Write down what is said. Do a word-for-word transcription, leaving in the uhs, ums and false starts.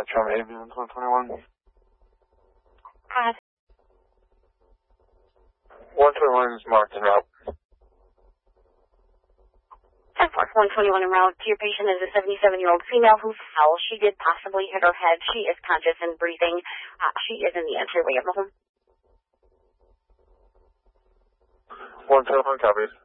from A B one twenty-one. Uh, one twenty-one is marked en route. ten four, one twenty-one en route to your patient is a seventy-seven-year-old female who fell. She did possibly hit her head. She is conscious and breathing. Uh, she is in the entryway of the home. one twenty-one copies.